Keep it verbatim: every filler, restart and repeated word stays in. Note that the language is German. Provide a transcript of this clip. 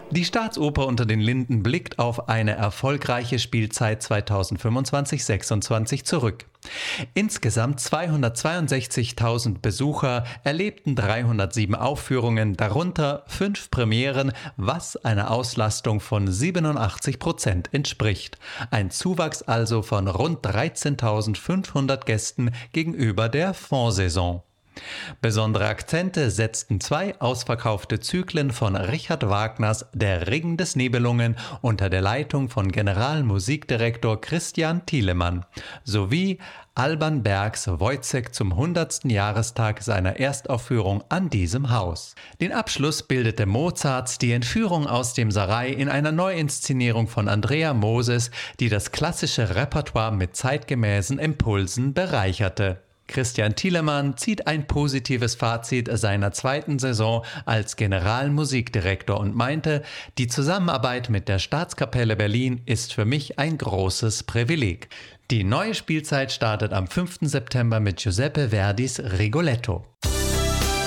Die Staatsoper Unter den Linden blickt auf eine erfolgreiche Spielzeit zweitausendfünfundzwanzig sechsundzwanzig zurück. Insgesamt zweihundertzweiundsechzigtausend Besucher erlebten dreihundertsieben Aufführungen, darunter fünf Premieren, was einer Auslastung von siebenundachtzig Prozent entspricht. Ein Zuwachs also von rund dreizehntausendfünfhundert Gästen gegenüber der Vorsaison. Besondere Akzente setzten zwei ausverkaufte Zyklen von Richard Wagners Der Ring des Nibelungen unter der Leitung von Generalmusikdirektor Christian Thielemann sowie Alban Bergs Wojciech zum hundertsten Jahrestag seiner Erstaufführung an diesem Haus. Den Abschluss bildete Mozarts Die Entführung aus dem Serail in einer Neuinszenierung von Andrea Moses, die das klassische Repertoire mit zeitgemäßen Impulsen bereicherte. Christian Thielemann zieht ein positives Fazit seiner zweiten Saison als Generalmusikdirektor und meinte, die Zusammenarbeit mit der Staatskapelle Berlin ist für mich ein großes Privileg. Die neue Spielzeit startet am fünften September mit Giuseppe Verdis Rigoletto.